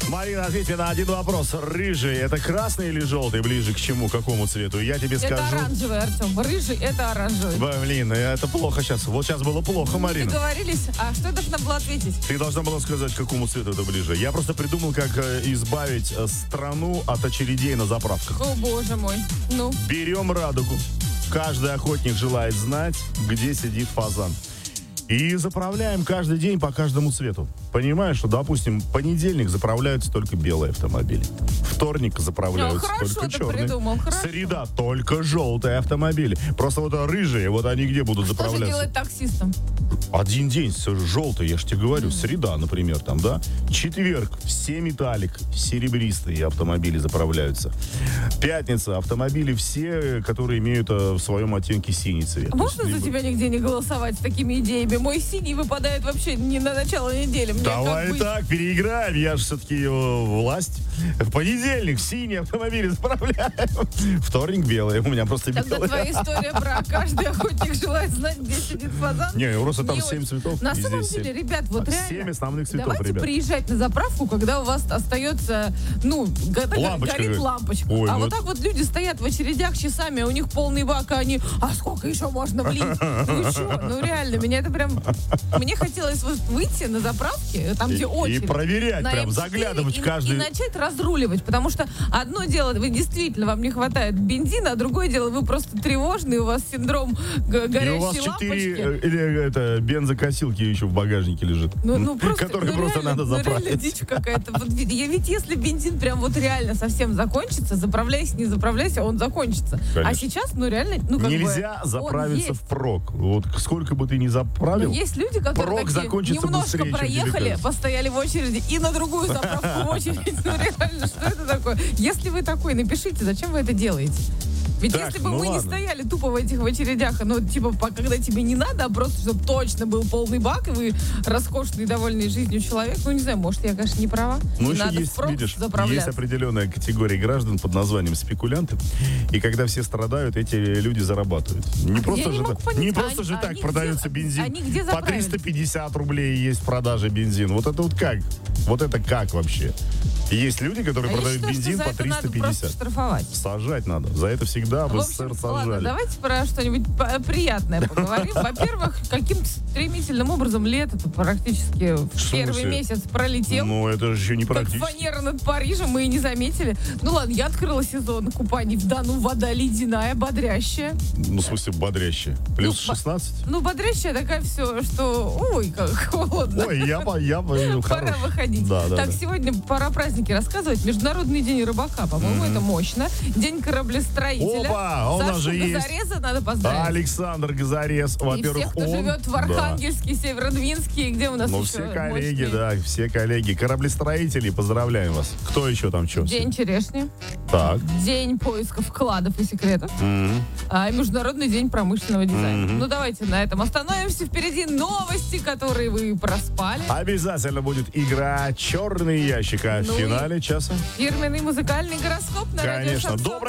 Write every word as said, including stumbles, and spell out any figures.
Марина, ответь на один вопрос. Рыжий — это красный или желтый? Ближе к чему? К какому цвету? Я тебе Это скажу. оранжевый, Артем. Рыжий — это оранжевый. Блин, это плохо сейчас. Вот сейчас было плохо, Марина. Договорились. А что я должна была ответить? Ты должна была сказать, к какому цвету это ближе. Я просто придумал, как э, избавить э, страну от очередей на заправках. О, боже мой. Ну, Берем радугу. Каждый охотник желает знать, где сидит фазан. И заправляем каждый день по каждому цвету. Понимаешь, что, допустим, понедельник заправляются только белые автомобили. Вторник заправляются Ну, хорошо только ты черные. придумал, хорошо. Среда только желтые автомобили. Просто вот рыжие, вот они где будут что же заправляться? делать таксистам? Один день желтый, я же тебе говорю, среда, например, там, да? Четверг, все металлик, серебристые автомобили заправляются. Пятница, автомобили все, которые имеют э, в своем оттенке синий цвет. А можно за тебя нигде не голосовать с такими идеями? Мой синий выпадает вообще не на начало недели. Мне Давай как быть? так, переиграем, я же все-таки э, власть. В понедельник синие автомобили заправляем. Вторник белые, у меня просто Тогда белые. твоя история про каждый охотник желает знать, где сидит фазан. Не, просто там Не семь очень. цветов. На везде самом семь. деле, ребят, вот А, реально. семь основных цветов, давайте ребят. приезжать на заправку, когда у вас остается, ну, г- Лампочка горит горит. лампочка. Ой, а ну вот это- так вот люди стоят в очередях часами, а у них полный бак, а они, а сколько еще можно влить? Вы что? Ну реально, меня это прям... Мне хотелось вот выйти на заправке, там, где И- очередь. и проверять, на прям эм четыре, заглядывать и, в каждый- И начать разруливать, потому что одно дело, вы действительно, вам не хватает бензина, а другое дело, вы просто тревожный, у вас синдром г- И горящей у вас лампочки. четыре э, или, это, бензокосилки еще в багажнике лежит. Ну, ну, просто, которые ну, просто реально, надо ну, реально заправить. дичь какая-то. Вот, ведь, я, ведь если бензин прям вот реально совсем закончится, заправляйся, не заправляйся, он закончится. Конечно. А сейчас, ну реально, ну как Нельзя бы, он заправиться есть. впрок. Вот сколько бы ты ни Но заправил, есть люди, которые прок такие закончится немножко быстрее, чем проехали, девятнадцать. постояли в очереди и на другую заправку в очередь. Ну реально, что это такое? Если вы такой, напишите, зачем вы это делаете? Ведь Так, если бы ну мы не ладно. стояли тупо в этих в очередях, ну, типа, по- когда тебе не надо, а просто, чтобы точно был полный бак, и вы роскошный, довольный жизнью человек, ну, не знаю, может, я, конечно, не права. Ну, И еще надо есть, впрок видишь, есть заправляться. определенная категория граждан под названием спекулянты. И когда все страдают, эти люди зарабатывают. Не просто не же, могу так- понять, не а просто они- же так они продается где- бензин. они где По заправились? триста пятьдесят рублей есть в продаже бензин. Вот это вот как? Вот это как вообще? Есть люди, которые А я продают считаю, что бензин за по это триста надо просто пятьдесят. штрафовать. Сажать надо. За это всегда в В СССР общем, ладно, сажали. давайте про что-нибудь по- приятное поговорим. Во-первых, каким-то стремительным образом лето-то практически в В первый смысле? месяц пролетел. Ну, это же еще не Как практически. фанера над Парижем, мы и не заметили. Ну ладно, я открыла сезон купаний в Дону. Вода ледяная, бодрящая. Ну, в смысле, бодрящее. Плюс Ну, по- шестнадцать? Ну, бодрящая такая все, что... Ой, как холодно. Ой, я, по- я, по- ну, Пора хорош. выходить. Да, да, так, да. сегодня пора праздники рассказывать. Международный день рыбака, по-моему, это мощно. День кораблестроителя. Опа, а у нас Сашу же есть. Газореза надо поздравить. Александр Газорез, И во-первых, всех, кто он... живет в Да. Архангельске, Северодвинске, где у нас Ну, еще все коллеги, мощные. да, все коллеги. Кораблестроители, поздравляем вас. Кто еще там что? День черешни, Так. день поиска вкладов и секретов, Мгм. а, и Международный день промышленного дизайна. Мгм. Ну, давайте на этом остановимся. Впереди новости, которые вы проспали. Обязательно будет игра «Черный ящик», а в Ну и- финале часа... Фирменный музыкальный гороскоп на радио Конечно. «Шансон». Доброе